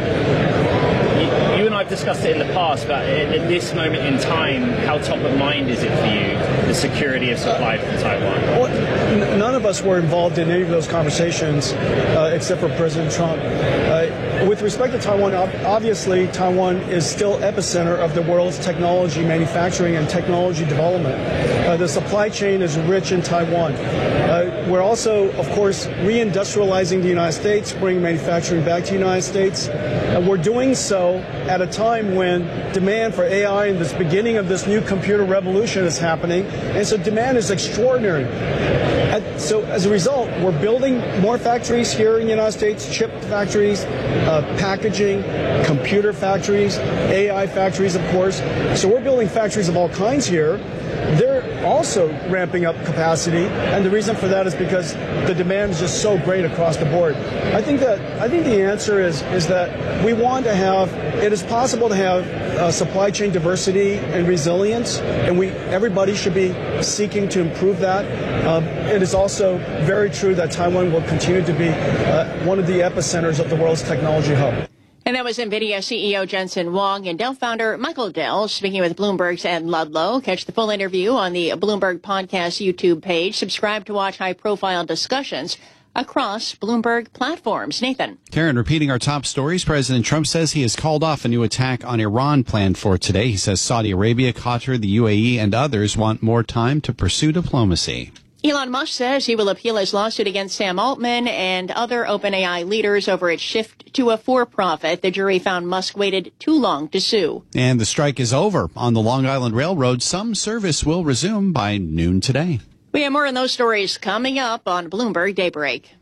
You and I have discussed it in the past, but at this moment in time, how top of mind is it for you, the security of supply from Taiwan? Well, none of us were involved in any of those conversations except for President Trump. With respect to Taiwan, obviously Taiwan is still epicenter of the world's technology manufacturing and technology development. The supply chain is rich in Taiwan. We're also, of course, reindustrializing the United States, bringing manufacturing back to the United States. We're doing so at a time when demand for AI and this beginning of this new computer revolution is happening, and so demand is extraordinary. So as a result, we're building more factories here in the United States, chip factories, packaging, computer factories, AI factories, of course. So we're building factories of all kinds here. They're also ramping up capacity, and the reason for that is because the demand is just so great across the board. I think the answer is that we want to have, it is possible to have supply chain diversity and resilience, and everybody should be seeking to improve that. It is also very true that Taiwan will continue to be one of the epicenters of the world's technology hub. And that was NVIDIA CEO Jensen Huang and Dell founder Michael Dell speaking with Bloomberg's Ed Ludlow. Catch the full interview on the Bloomberg Podcast YouTube page. Subscribe to watch high-profile discussions across Bloomberg platforms. Nathan. Karen, repeating our top stories, President Trump says he has called off a new attack on Iran planned for today. He says Saudi Arabia, Qatar, the UAE, and others want more time to pursue diplomacy. Elon Musk says he will appeal his lawsuit against Sam Altman and other OpenAI leaders over its shift to a for-profit. The jury found Musk waited too long to sue. And the strike is over. On the Long Island Railroad, some service will resume by noon today. We have more on those stories coming up on Bloomberg Daybreak.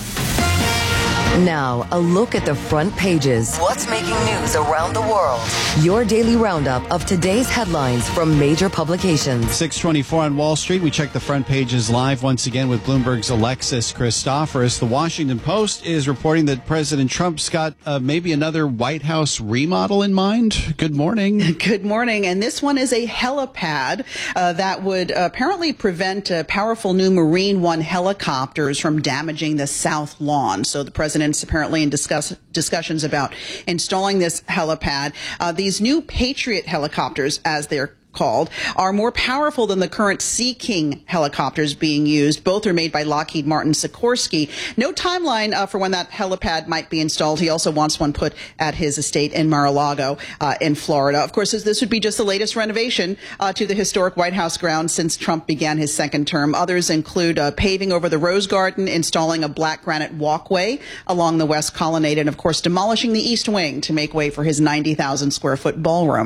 Now, a look at the front pages. What's making news around the world? Your daily roundup of today's headlines from major publications. 6:24 on Wall Street. We check the front pages live once again with Bloomberg's Alexis Christoforous. The Washington Post is reporting that President Trump's got maybe another White House remodel in mind. Good morning. Good morning. And this one is a helipad that would apparently prevent powerful new Marine One helicopters from damaging the South Lawn. So the president apparently in discussions about installing this helipad. These new Patriot helicopters, as they're called, are more powerful than the current Sea King helicopters being used. Both are made by Lockheed Martin Sikorsky. No timeline for when that helipad might be installed. He also wants one put at his estate in Mar-a-Lago in Florida. Of course, this would be just the latest renovation to the historic White House grounds since Trump began his second term. Others include paving over the Rose Garden, installing a black granite walkway along the West Colonnade, and, of course, demolishing the East Wing to make way for his 90,000 square foot ballroom.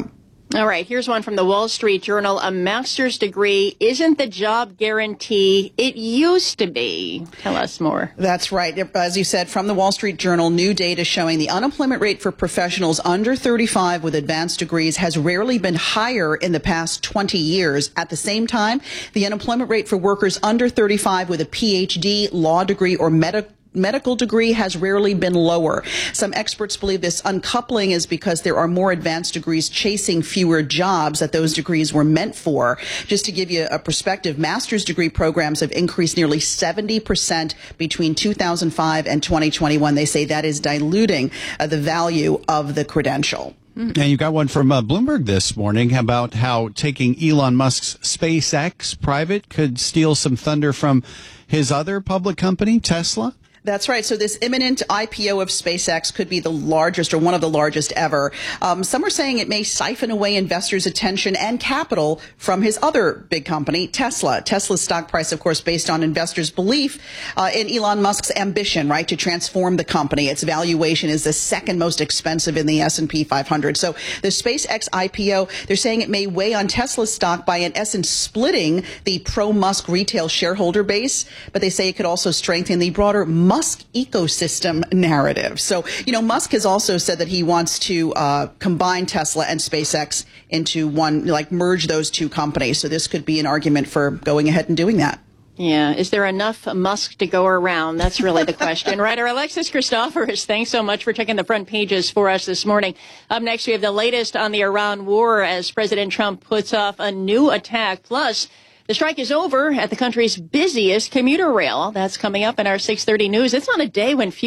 All right, here's one from the Wall Street Journal. A master's degree isn't the job guarantee it used to be. Tell us more. That's right. As you said, from the Wall Street Journal, new data showing the unemployment rate for professionals under 35 with advanced degrees has rarely been higher in the past 20 years. At the same time, the unemployment rate for workers under 35 with a PhD, law degree, or medical degree has rarely been lower. Some experts believe this uncoupling is because there are more advanced degrees chasing fewer jobs that those degrees were meant for. Just to give you a perspective, master's degree programs have increased nearly 70% between 2005 and 2021. They say that is diluting the value of the credential. And you got one from Bloomberg this morning about how taking Elon Musk's SpaceX private could steal some thunder from his other public company, Tesla. That's right. So this imminent IPO of SpaceX could be the largest or one of the largest ever. Some are saying it may siphon away investors' attention and capital from his other big company, Tesla. Tesla's stock price, of course, based on investors' belief in Elon Musk's ambition, right, to transform the company. Its valuation is the second most expensive in the S&P 500. So the SpaceX IPO, they're saying it may weigh on Tesla's stock by, in essence, splitting the pro-Musk retail shareholder base. But they say it could also strengthen the broader Musk ecosystem narrative. So, Musk has also said that he wants to combine Tesla and SpaceX into one, merge those two companies. So this could be an argument for going ahead and doing that. Yeah. Is there enough Musk to go around? That's really the question. Writer Alexis Christoforous, thanks so much for checking the front pages for us this morning. Up next, we have the latest on the Iran war as President Trump puts off a new attack. Plus, the strike is over at the country's busiest commuter rail. That's coming up in our 6:30 news. It's on a day when